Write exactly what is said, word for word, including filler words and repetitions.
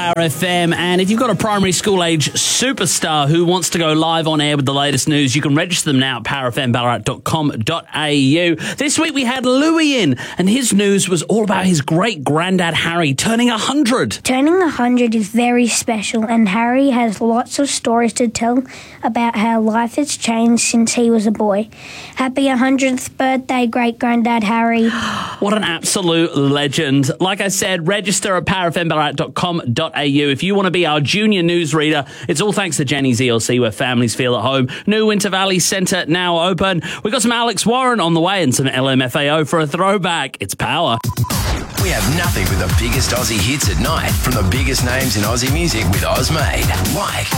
Power F M. And if you've got a primary school age superstar who wants to go live on air with the latest news, you can register them now at power f m ballarat dot com dot a u. This week we had Louis in, and his news was all about his great-granddad Harry turning one hundred. Turning one hundred is very special, and Harry has lots of stories to tell about how life has changed since he was a boy. Happy one hundredth birthday, great-granddad Harry. What an absolute legend. Like I said, register at power f m ballarat dot com dot a u if you want to be our junior newsreader. It's all thanks to Jenny's E L C, where families feel at home. New Winter Valley Centre now open. We've got some Alex Warren on the way and some L M F A O for a throwback. It's Power. We have nothing but the biggest Aussie hits at night from the biggest names in Aussie music with Ozmade. Like